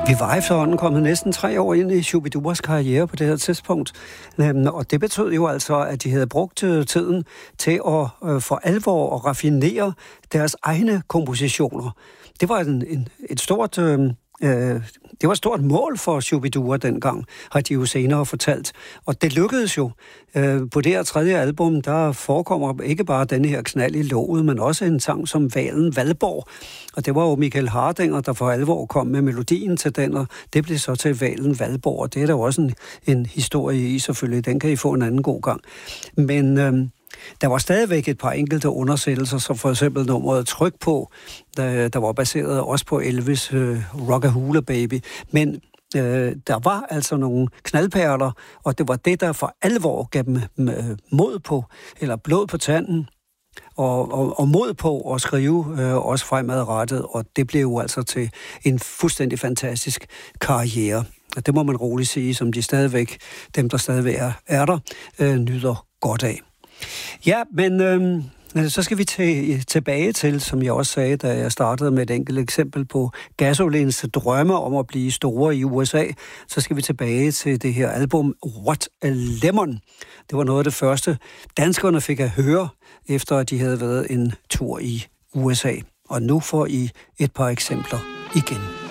Vi var efterhånden kommet næsten 3 år ind i Shu-bi-duas karriere på det her tidspunkt. Og det betød jo altså, at de havde brugt tiden til at for alvor at raffinere deres egne kompositioner. Det var et stort... Det var et stort mål for Shu-bi-dua dengang, har de jo senere fortalt. Og det lykkedes jo. På det her 3. album, der forekommer ikke bare denne her knald i låget, men også en sang som Valen Valborg. Og det var jo Michael Hardinger, der for alvor kom med melodien til den, og det blev så til Valen Valborg. Og det er der jo også en historie i, selvfølgelig. Den kan I få en anden god gang. Men... der var stadigvæk et par enkelte undersættelser, som for eksempel nummeret Tryk på, der var baseret også på Elvis' Rockahula Baby. Men der var altså nogle knaldperler, og det var det, der for alvor gav dem mod på, eller blod på tanden, og mod på at skrive også fremadrettet, og det blev jo altså til en fuldstændig fantastisk karriere. Og det må man roligt sige, som dem der stadigvæk er der, nyder godt af. Ja, men så skal vi tilbage til, som jeg også sagde, da jeg startede med et enkelt eksempel på Gasolins drømme om at blive store i USA, så skal vi tilbage til det her album What a Lemon. Det var noget af det første, danskerne fik at høre, efter at de havde været en tur i USA. Og nu får I et par eksempler igen.